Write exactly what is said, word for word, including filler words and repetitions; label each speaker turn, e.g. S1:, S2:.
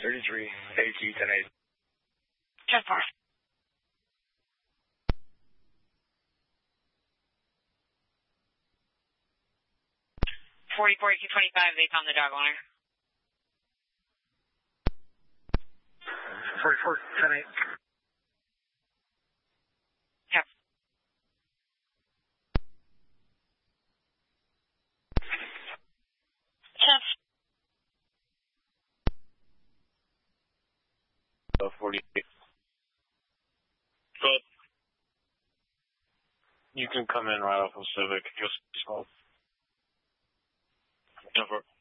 S1: thirty-three, A T ten eight.
S2: ten four. forty-four, two twenty-five, they found the dog owner.
S1: forty-four, ten eight.
S2: Yep. ten.
S1: Oh, forty-eight.
S3: Good.
S1: You can come in right off of Civic. Just smoke.
S3: Never.